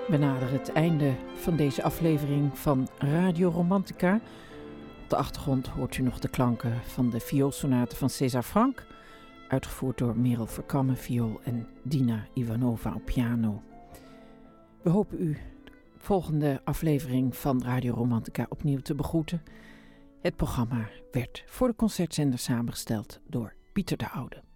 We naderen het einde van deze aflevering van Radio Romantica. Op de achtergrond hoort u nog de klanken van de vioolsonate van César Franck, uitgevoerd door Merel Verkammen viool en Dina Ivanova op piano. We hopen u de volgende aflevering van Radio Romantica opnieuw te begroeten. Het programma werd voor de concertzender samengesteld door Pieter de Oude.